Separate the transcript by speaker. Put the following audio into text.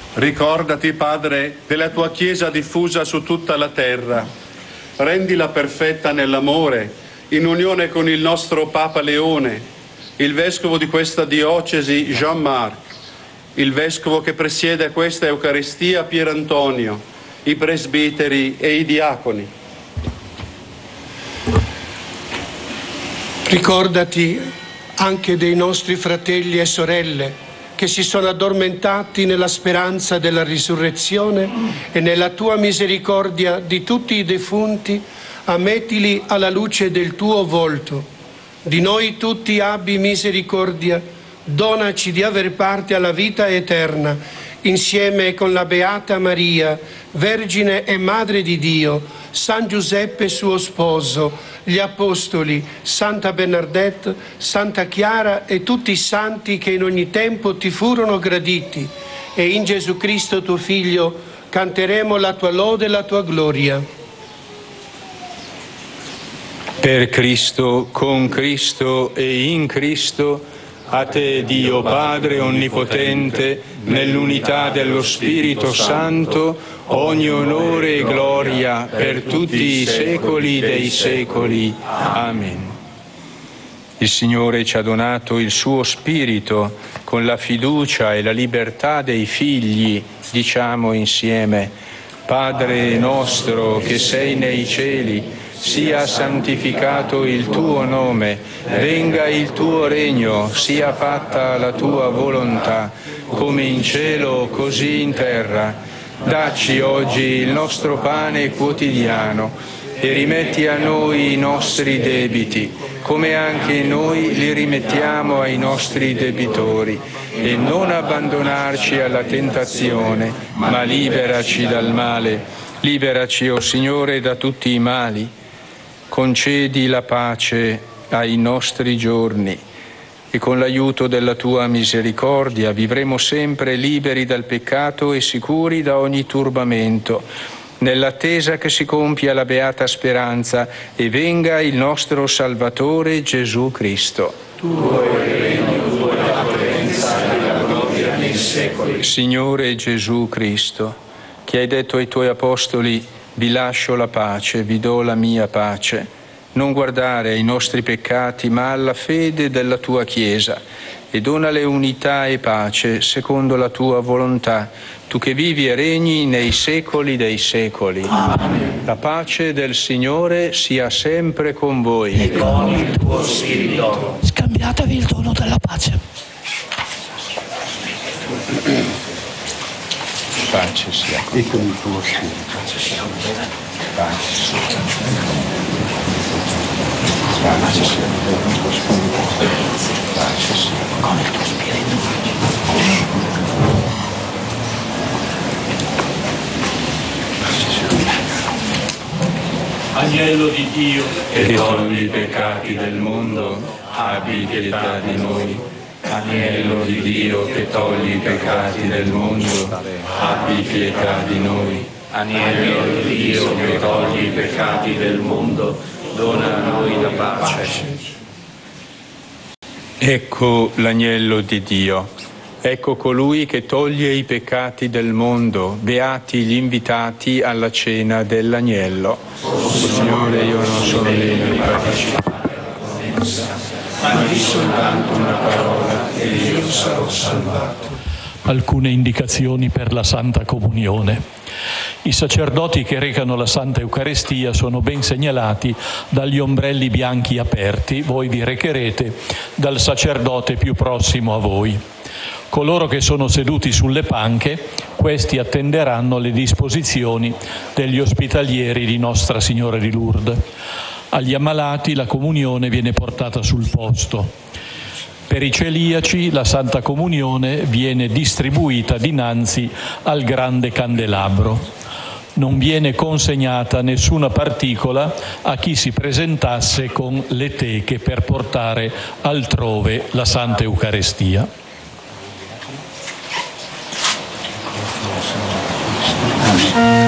Speaker 1: Ricordati, Padre, della tua Chiesa diffusa su tutta la terra. Rendila perfetta nell'amore, in unione con il nostro Papa Leone, il Vescovo di questa diocesi Jean-Marc, il Vescovo che presiede questa Eucaristia Pier Antonio, i presbiteri e i diaconi.
Speaker 2: Ricordati anche dei nostri fratelli e sorelle che si sono addormentati nella speranza della risurrezione e nella tua misericordia di tutti i defunti, ammettili alla luce del tuo volto. Di noi tutti abbi misericordia, donaci di aver parte alla vita eterna, insieme con la Beata Maria, Vergine e Madre di Dio, San Giuseppe suo sposo, gli Apostoli, Santa Bernadette, Santa Chiara e tutti i santi che in ogni tempo ti furono graditi. E in Gesù Cristo tuo Figlio canteremo la tua lode e la tua gloria.
Speaker 3: Per Cristo, con Cristo e in Cristo, a te Dio Padre Onnipotente, nell'unità dello Spirito Santo, ogni onore e gloria per tutti i secoli dei secoli. Amen. Il Signore ci ha donato il suo Spirito con la fiducia e la libertà dei figli. Diciamo insieme: Padre nostro che sei nei cieli, sia santificato il tuo nome, venga il tuo regno, sia fatta la tua volontà, come in cielo così in terra. Dacci oggi il nostro pane quotidiano e rimetti a noi i nostri debiti, come anche noi li rimettiamo ai nostri debitori, e non abbandonarci alla tentazione, ma liberaci dal male. Liberaci, o Signore, da tutti i mali. Concedi la pace ai nostri giorni e con l'aiuto della tua misericordia vivremo sempre liberi dal peccato e sicuri da ogni turbamento, nell'attesa che si compia la beata speranza e venga il nostro Salvatore Gesù Cristo.
Speaker 4: Tuo è il regno, tua è la potenza e la gloria nei secoli.
Speaker 3: Signore Gesù Cristo, che hai detto ai tuoi apostoli: vi lascio la pace, vi do la mia pace. Non guardare ai nostri peccati, ma alla fede della tua Chiesa, e donale unità e pace secondo la tua volontà, tu che vivi e regni nei secoli dei secoli.
Speaker 4: Amen.
Speaker 3: La pace del Signore sia sempre con voi.
Speaker 4: E con il tuo spirito.
Speaker 5: Scambiatevi il dono della pace.
Speaker 3: Pace sia con
Speaker 2: E con il tuo spirito.
Speaker 3: pace sia con voi. Pace sia con il tuo spirito. Pace sia
Speaker 5: Con il tuo spirito.
Speaker 4: Agnello di Dio,
Speaker 3: che togli i peccati del mondo, abbi pietà di noi. Agnello di Dio, che togli i peccati del mondo, abbi pietà di noi.
Speaker 4: Agnello di Dio che togli i peccati del mondo, dona a noi la pace.
Speaker 3: Ecco l'agnello di Dio, ecco colui che toglie i peccati del mondo, beati gli invitati alla cena dell'agnello.
Speaker 4: Oh
Speaker 3: Signore, io non sono degno di partecipare alla mensa, ma di soltanto una parola e io sarò salvato.
Speaker 6: Alcune indicazioni per la Santa Comunione. I sacerdoti che recano la Santa Eucaristia sono ben segnalati dagli ombrelli bianchi aperti. Voi vi recherete dal sacerdote più prossimo a voi. Coloro che sono seduti sulle panche, questi attenderanno le disposizioni degli ospitalieri di Nostra Signora di Lourdes. Agli ammalati la comunione viene portata sul posto. Per i celiaci la Santa Comunione viene distribuita dinanzi al grande candelabro. Non viene consegnata nessuna particola a chi si presentasse con le teche per portare altrove la Santa Eucaristia.